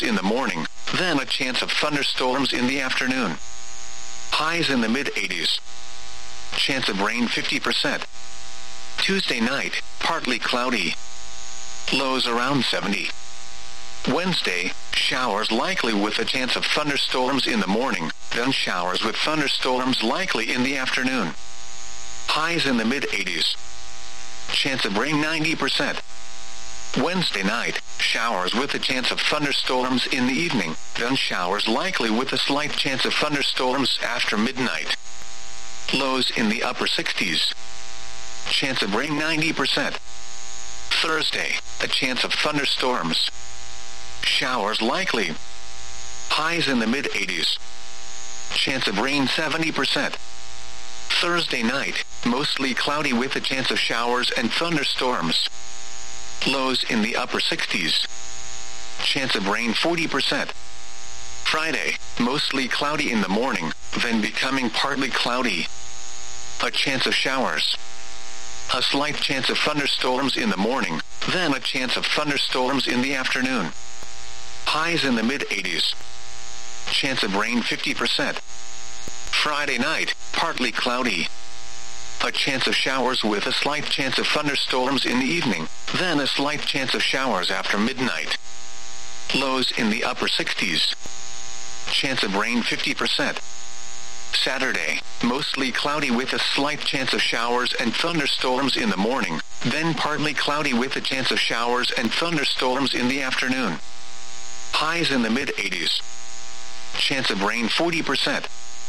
in the morning, then a chance of thunderstorms in the afternoon. Highs in the mid-80s. Chance of rain 50%. Tuesday night, partly cloudy. Lows around 70. Wednesday, showers likely with a chance of thunderstorms in the morning, then showers with thunderstorms likely in the afternoon. Highs in the mid-80s. Chance of rain 90%. Wednesday night, showers with a chance of thunderstorms in the evening, then showers likely with a slight chance of thunderstorms after midnight. Lows in the upper 60s. Chance of rain 90%. Thursday, a chance of thunderstorms. Showers likely. Highs in the mid-80s. Chance of rain 70%. Thursday night, mostly cloudy with a chance of showers and thunderstorms. Lows in the upper 60s. Chance of rain 40%. Friday, mostly cloudy in the morning, then becoming partly cloudy. A chance of showers. A slight chance of thunderstorms in the morning, then a chance of thunderstorms in the afternoon. Highs in the mid-80s. Chance of rain 50%. Friday night, partly cloudy. A chance of showers with a slight chance of thunderstorms in the evening, then a slight chance of showers after midnight. Lows in the upper 60s. Chance of rain 50%. Saturday, mostly cloudy with a slight chance of showers and thunderstorms in the morning, then partly cloudy with a chance of showers and thunderstorms in the afternoon. Highs in the mid-80s. Chance of rain 40%.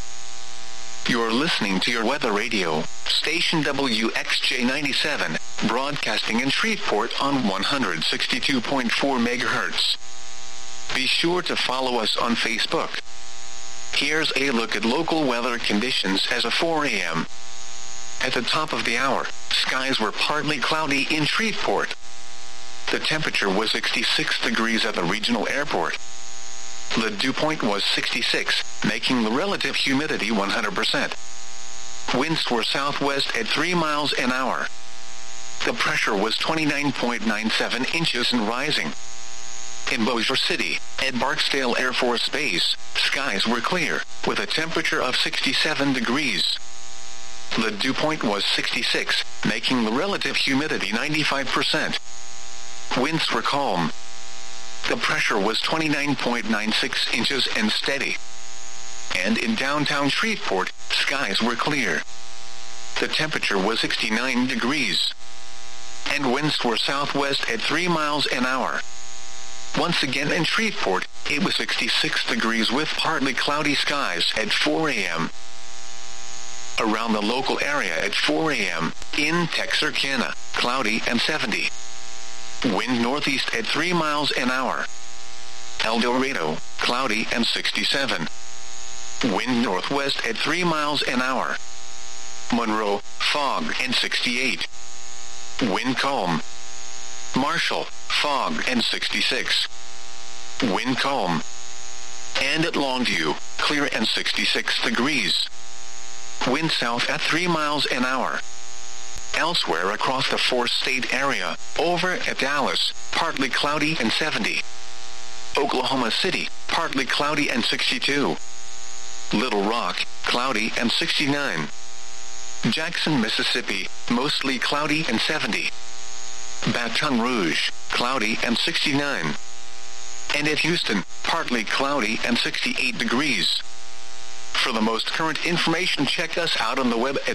You're listening to your weather radio, station WXJ97, broadcasting in Shreveport on 162.4 MHz. Be sure to follow us on Facebook. Here's a look at local weather conditions as of 4 a.m. At the top of the hour, skies were partly cloudy in Shreveport. The temperature was 66 degrees at the regional airport. The dew point was 66, making the relative humidity 100%. Winds were southwest at 3 miles an hour. The pressure was 29.97 inches and rising. In Bossier City, at Barksdale Air Force Base, skies were clear, with a temperature of 67 degrees. The dew point was 66, making the relative humidity 95%. Winds were calm. The pressure was 29.96 inches and steady. And in downtown Shreveport, skies were clear. The temperature was 69 degrees. And winds were southwest at 3 miles an hour. Once again in Shreveport, it was 66 degrees with partly cloudy skies at 4 a.m. Around the local area at 4 a.m., in Texarkana, cloudy and 70. Wind northeast at 3 miles an hour. El Dorado, cloudy and 67. Wind northwest at 3 miles an hour. Monroe, fog and 68. Wind calm. Marshall, fog and 66. Wind calm. And at Longview, clear and 66 degrees. Wind south at 3 miles an hour. Elsewhere across the four-state area, over at Dallas, partly cloudy and 70. Oklahoma City, partly cloudy and 62. Little Rock, cloudy and 69. Jackson, Mississippi, mostly cloudy and 70. Baton Rouge, cloudy and 69. And at Houston, partly cloudy and 68 degrees. For the most current information, check us out on the web at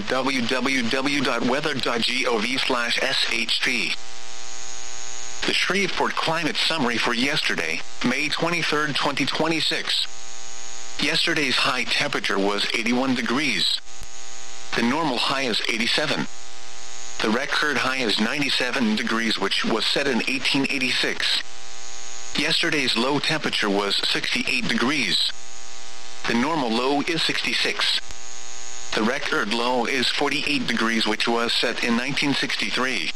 www.weather.gov/SHP. The Shreveport Climate Summary for yesterday, May 23, 2026. Yesterday's high temperature was 81 degrees. The normal high is 87. The record high is 97 degrees, which was set in 1886. Yesterday's low temperature was 68 degrees. The normal low is 66. The record low is 48 degrees, which was set in 1963.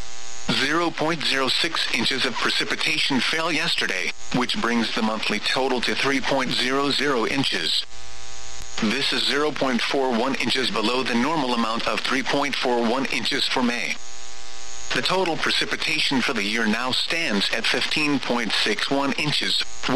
0.06 inches of precipitation fell yesterday, which brings the monthly total to 3.00 inches. This is 0.41 inches below the normal amount of 3.41 inches for May. The total precipitation for the year now stands at 15.61 inches.